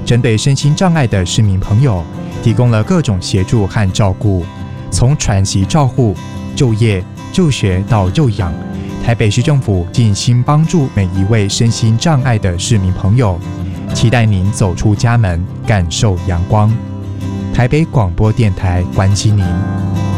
针对身心障碍的市民朋友，提供了各种协助和照顾，从喘息照护、就业、就学到就养，台北市政府尽心帮助每一位身心障碍的市民朋友，期待您走出家门，感受阳光。台北广播电台关心您。